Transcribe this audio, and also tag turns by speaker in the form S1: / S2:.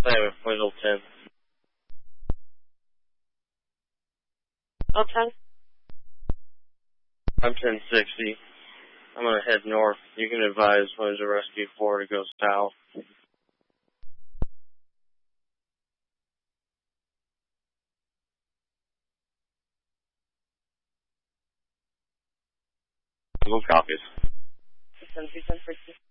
S1: same, window 10.
S2: Oh, 10?
S1: I'm 1060. I'm going to head north. You can advise Windsor Rescue 4 to go south.
S3: Who copies?
S2: 10-10-60.